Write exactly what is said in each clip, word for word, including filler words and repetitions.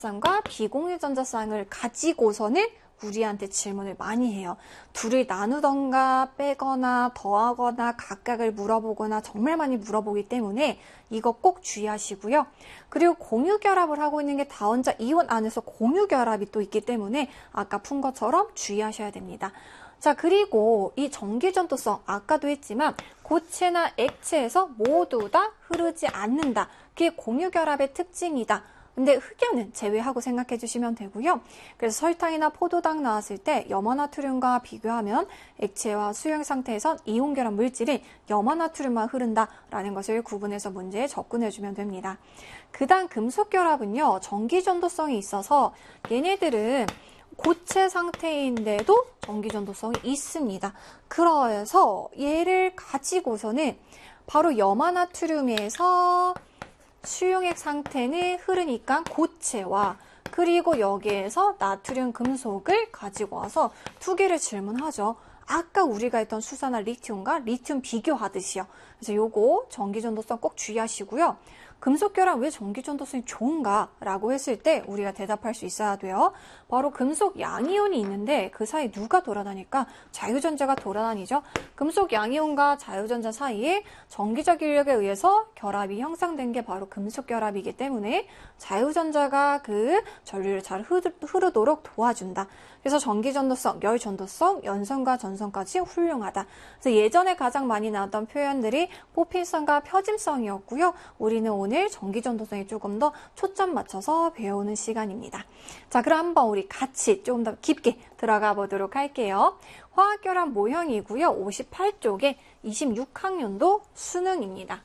전자쌍과 비공유 전자쌍을 가지고서는 우리한테 질문을 많이 해요. 둘을 나누던가 빼거나 더하거나 각각을 물어보거나 정말 많이 물어보기 때문에 이거 꼭 주의하시고요. 그리고 공유결합을 하고 있는 게 다원자 이온 안에서 공유결합이 또 있기 때문에 아까 푼 것처럼 주의하셔야 됩니다. 자, 그리고 이 전기전도성 아까도 했지만 고체나 액체에서 모두 다 흐르지 않는다. 그게 공유결합의 특징이다. 근데 흑연은 제외하고 생각해 주시면 되고요. 그래서 설탕이나 포도당 나왔을 때 염화나트륨과 비교하면 액체와 수용 상태에선 이온결합 물질이 염화나트륨만 흐른다라는 것을 구분해서 문제에 접근해 주면 됩니다. 그 다음 금속결합은요. 전기전도성이 있어서 얘네들은 고체 상태인데도 전기전도성이 있습니다. 그래서 얘를 가지고서는 바로 염화나트륨에서 수용액 상태는 흐르니까 고체와 그리고 여기에서 나트륨 금속을 가지고 와서 두 개를 질문하죠. 아까 우리가 했던 수산화 리튬과 리튬 비교하듯이요. 그래서 요거 전기전도성 꼭 주의하시고요. 금속결합 왜 전기전도성이 좋은가? 라고 했을 때 우리가 대답할 수 있어야 돼요. 바로 금속 양이온이 있는데 그 사이 누가 돌아다닐까? 자유전자가 돌아다니죠. 금속 양이온과 자유전자 사이에 전기적 인력에 의해서 결합이 형성된 게 바로 금속결합이기 때문에 자유전자가 그 전류를 잘 흐르도록 도와준다. 그래서 전기전도성, 열전도성, 연성과 전성까지 훌륭하다. 그래서 예전에 가장 많이 나왔던 표현들이 포핀성과 표짐성이었고요. 우리는 오늘 전기전도성에 조금 더 초점 맞춰서 배우는 시간입니다. 자, 그럼 한번 우리 같이 조금 더 깊게 들어가 보도록 할게요. 화학결합 모형이고요. 오십팔 쪽에 이십육 학년도 수능입니다.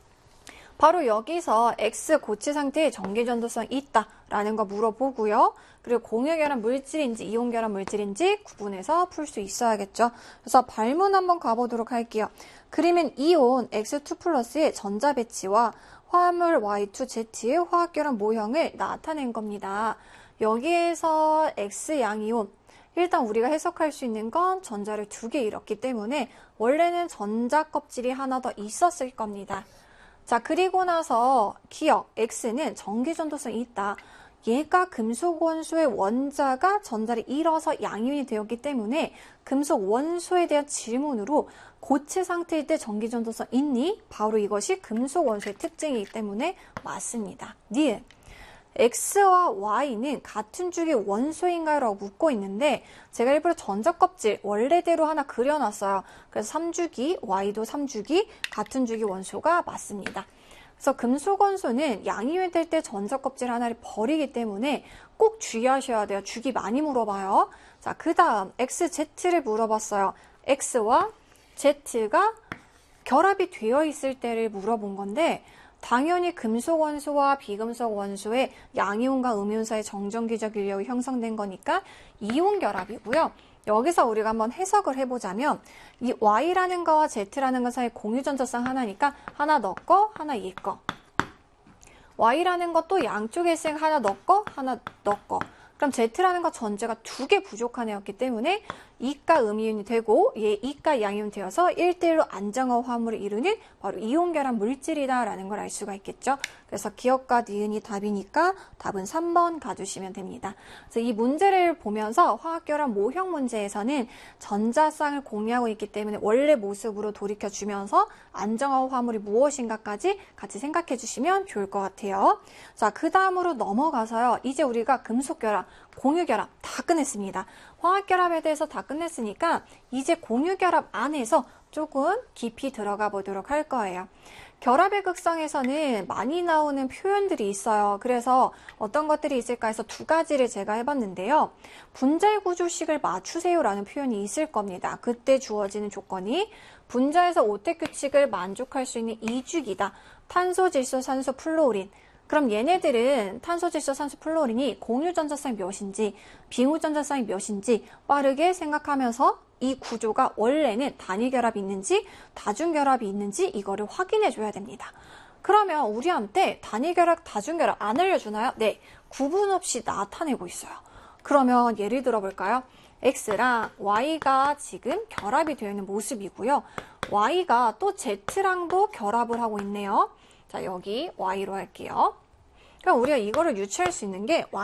바로 여기서 X 고체 상태에 전기전도성이 있다라는 거 물어보고요. 그리고 공유결합 물질인지 이온결합 물질인지 구분해서 풀 수 있어야겠죠. 그래서 발문 한번 가보도록 할게요. 그림은 이온 엑스 투 플러스의 전자 배치와 화합물 와이 투 지의 화학결합 모형을 나타낸 겁니다. 여기에서 X 양이온 일단 우리가 해석할 수 있는 건 전자를 두 개 잃었기 때문에 원래는 전자 껍질이 하나 더 있었을 겁니다. 자, 그리고 나서 기억, X는 전기전도성이 있다. 얘가 금속 원소의 원자가 전자를 잃어서 양이온이 되었기 때문에 금속 원소에 대한 질문으로 고체 상태일 때 전기전도성 있니? 바로 이것이 금속 원소의 특징이기 때문에 맞습니다. 니은. X와 Y는 같은 주기 원소인가요? 라고 묻고 있는데 제가 일부러 전자껍질 원래대로 하나 그려놨어요. 그래서 삼 주기, Y도 삼 주기, 같은 주기 원소가 맞습니다. 그래서 금속 원소는 양이온이 될 때 전자껍질 하나를 버리기 때문에 꼭 주의하셔야 돼요. 주기 많이 물어봐요. 자, 그 다음 엑스 제트를 물어봤어요. X와 Z가 결합이 되어 있을 때를 물어본 건데 당연히 금속 원소와 비금속 원소의 양이온과 음이온 사이 정전기적 인력이 형성된 거니까 이온 결합이고요. 여기서 우리가 한번 해석을 해보자면 이 Y라는 거와 Z라는 거 사이 공유전자쌍 하나니까 하나 너 거, 하나 얘 거. Y라는 것도 양쪽에 있으니까 하나 너 거, 하나 너 거. 그럼 Z라는 거 전자가 두 개 부족한 애였기 때문에 이가 음이온이 되고 얘 이가 양이온이 되어서 일 대 일로 안정화 화합물을 이루는 바로 이온결합 물질이다라는 걸 알 수가 있겠죠. 그래서 기억과 니은이 답이니까 답은 삼 번 가주시면 됩니다. 그래서 이 문제를 보면서 화학결합 모형 문제에서는 전자쌍을 공유하고 있기 때문에 원래 모습으로 돌이켜주면서 안정화 화합물이 무엇인가까지 같이 생각해 주시면 좋을 것 같아요. 자, 그 다음으로 넘어가서요. 이제 우리가 금속결합, 공유결합 다 끝냈습니다. 화학결합에 대해서 다 끝냈으니까 이제 공유결합 안에서 조금 깊이 들어가 보도록 할 거예요. 결합의 극성에서는 많이 나오는 표현들이 있어요. 그래서 어떤 것들이 있을까 해서 두 가지를 제가 해봤는데요. 분자의 구조식을 맞추세요라는 표현이 있을 겁니다. 그때 주어지는 조건이 분자에서 오택 규칙을 만족할 수 있는 이주기다. 탄소, 질소, 산소, 플로린. 그럼 얘네들은 탄소, 질소, 산소, 플로린이 공유전자쌍이 몇인지 빙우전자쌍이 몇인지 빠르게 생각하면서 이 구조가 원래는 단위결합이 있는지 다중결합이 있는지 이거를 확인해 줘야 됩니다. 그러면 우리한테 단위결합, 다중결합 안 알려주나요? 네, 구분 없이 나타내고 있어요. 그러면 예를 들어 볼까요? X랑 Y가 지금 결합이 되어 있는 모습이고요. Y가 또 Z랑도 결합을 하고 있네요. 자, 여기 Y로 할게요. 그럼 우리가 이거를 유추할 수 있는 게